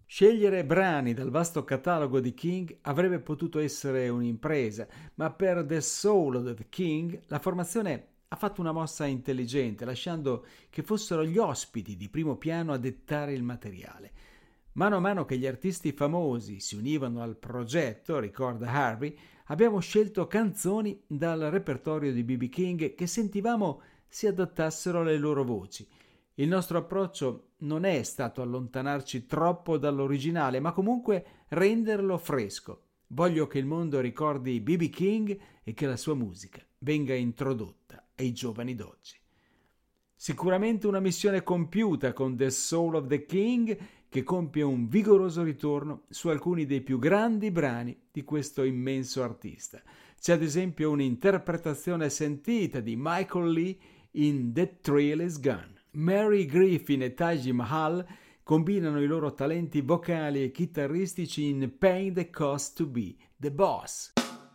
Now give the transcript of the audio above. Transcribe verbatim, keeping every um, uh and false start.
Scegliere brani dal vasto catalogo di King avrebbe potuto essere un'impresa, ma per The Soul of the King la formazione ha fatto una mossa intelligente, lasciando che fossero gli ospiti di primo piano a dettare il materiale. Mano a mano che gli artisti famosi si univano al progetto, ricorda Harvey, abbiamo scelto canzoni dal repertorio di B B. King che sentivamo si adattassero alle loro voci. Il nostro approccio non è stato allontanarci troppo dall'originale, ma comunque renderlo fresco. Voglio che il mondo ricordi B B. King e che la sua musica venga introdotta ai giovani d'oggi. Sicuramente una missione compiuta con The Soul of the King, che compie un vigoroso ritorno su alcuni dei più grandi brani di questo immenso artista. C'è ad esempio un'interpretazione sentita di Michael Lee in The Thrill Is Gone. Mary Griffin e Taj Mahal combinano i loro talenti vocali e chitarristici in Paying the Cost to Be the Boss.